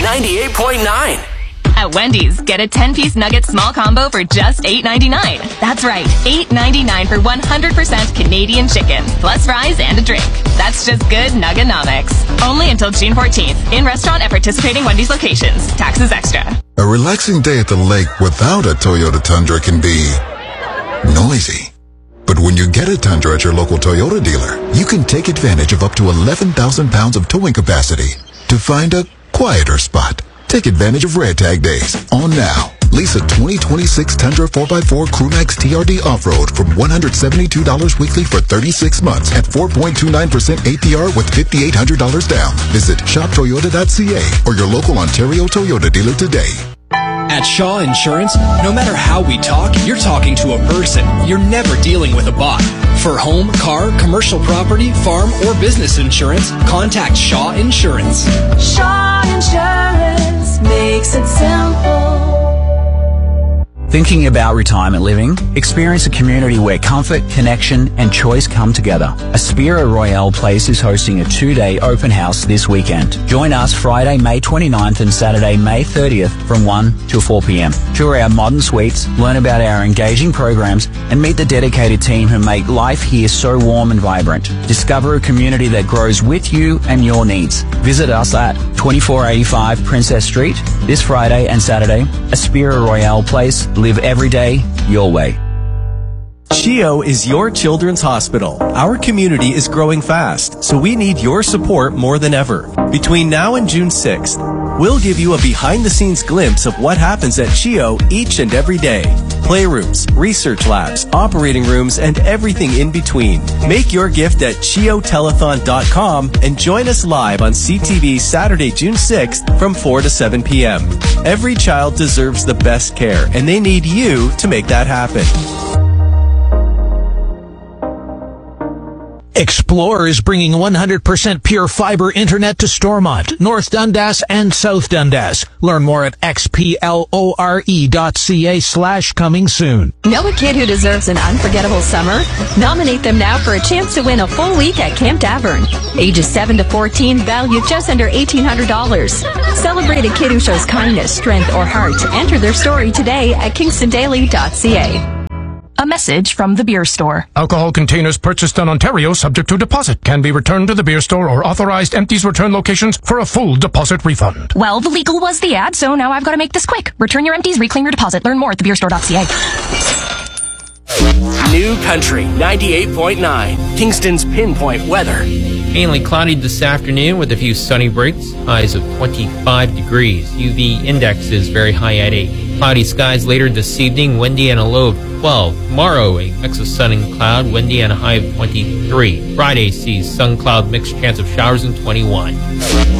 98.9. At Wendy's, get a 10-piece nugget small combo for just $8.99. That's right, $8.99 for 100% Canadian chicken, plus fries and a drink. That's just good Nugganomics. Only until June 14th. In restaurant at participating Wendy's locations. Taxes extra. A relaxing day at the lake without a Toyota Tundra can be noisy. But when you get a Tundra at your local Toyota dealer, you can take advantage of up to 11,000 pounds of towing capacity to find a quieter spot. Take advantage of Red Tag Days on now. Lease a 2026 Tundra 4x4 Crewmax TRD Off-Road from $172 weekly for 36 months at 4.29% APR with $5,800 down. Visit shoptoyota.ca or your local Ontario Toyota dealer today. At Shaw Insurance, no matter how we talk, you're talking to a person. You're never dealing with a bot. For home, car, commercial property, farm, or business insurance, contact Shaw Insurance. Shaw Insurance makes it simple. Thinking about retirement living? Experience a community where comfort, connection, and choice come together. Aspira Royale Place is hosting a 2-day open house this weekend. Join us Friday, May 29th and Saturday, May 30th from 1 to 4 p.m. Tour our modern suites, learn about our engaging programs, and meet the dedicated team who make life here so warm and vibrant. Discover a community that grows with you and your needs. Visit us at 2485 Princess Street this Friday and Saturday. Aspira Royale Place. Live every day your way. CHEO is your children's hospital. Our community is growing fast, so we need your support more than ever. Between now and June 6th, we'll give you a behind-the-scenes glimpse of what happens at CHEO each and every day. Playrooms, research labs, operating rooms, and everything in between. Make your gift at CHEOtelethon.com and join us live on CTV Saturday, June 6th from 4 to 7 p.m. Every child deserves the best care, and they need you to make that happen. Xplore is bringing 100% pure fiber internet to Stormont, North Dundas, and South Dundas. Learn more at xplore.ca/coming soon. Know a kid who deserves an unforgettable summer? Nominate them now for a chance to win a full week at Camp Davern. Ages 7 to 14, valued just under $1,800. Celebrate a kid who shows kindness, strength, or heart. Enter their story today at kingstondaily.ca. A message from the beer store. Alcohol containers purchased in Ontario subject to deposit can be returned to the beer store or authorized empties return locations for a full deposit refund. Well, the legal was the ad, so now I've got to make this quick. Return your empties, reclaim your deposit. Learn more at thebeerstore.ca. New Country 98.9. Kingston's pinpoint weather. Mainly cloudy this afternoon with a few sunny breaks. Highs of 25 degrees. UV index is very high at 8. Cloudy skies later this evening, windy and a low of 12. Tomorrow, a mix of sun and cloud, windy and a high of 23. Friday sees sun cloud mixed chance of showers and 21.